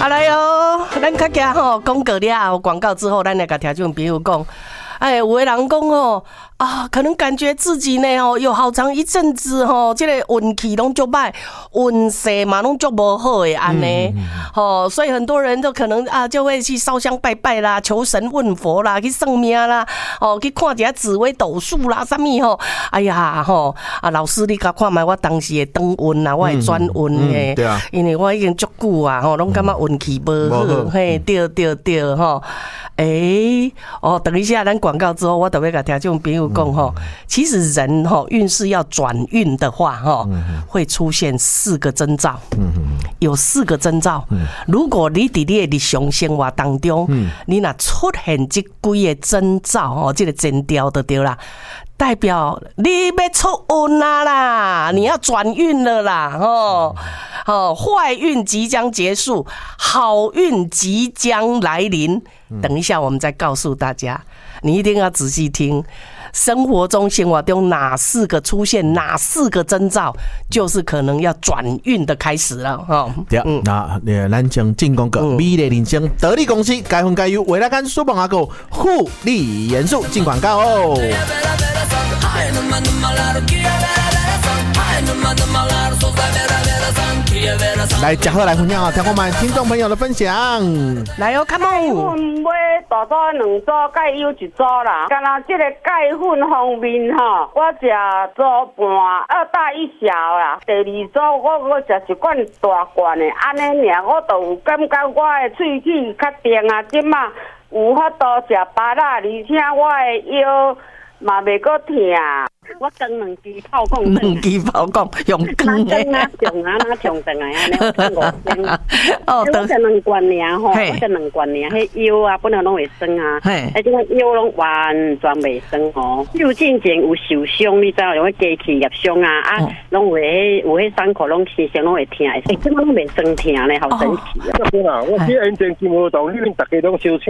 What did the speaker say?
来哟，咱较惊吼广告了，广告之后，咱来甲听众朋友讲，有的人讲吼可能感觉自己呢有好长一阵子这个运气拢足歹，运势嘛拢足无好的安尼，所以很多人都可能就会去烧香拜拜啦，求神问佛啦，去算命啦，去看一下紫微斗数啦，啥物哎呀老师你甲看卖我当时的长运啦，我的转运的， 对啊， 因为我已经足久啊，拢感觉运气无好，嘿，对吼。等一下，咱广告之后，我特别甲听众朋友讲其实人运势要转运的话会出现4个征兆，有4个征兆。如果你伫你的日常生活当中，你若出现这几个征兆这个征兆就对啦。代表你要出运啦，你要转运了啦，坏运即将结束，好运即将来临。等一下，我们再告诉大家，你一定要仔细听。生活中哪4个出现，哪4个征兆，就是可能要转运的开始了对，那咱将进广告，美丽人生得力公司该分该优，未来干舒邦阿狗护理元素进广告哦。来，嘉禾来分享听我们听众朋友的分享。 来哦 ，come on！ 我买大组2组，钙优1组啦。干那这个钙粉方面我食组半，2大1小啦。第2组我食一罐大罐的，安尼尔我就有感觉我的喙齿较定啊，即马有法度食芭乐，而且我的腰嘛袂阁疼。我装2支炮筒 ，2支炮筒用光的， 那上转来安尼，我5天。我才2罐尔我才2罐尔，迄腰啊本来拢会酸啊，这个腰拢完全袂酸就进前有受伤，你知道有机器业伤啊，拢有迄伤口拢时常拢会疼，即马拢袂酸疼咧，好神奇啊！ 对啦，我去安全金活动，你们大家拢相信。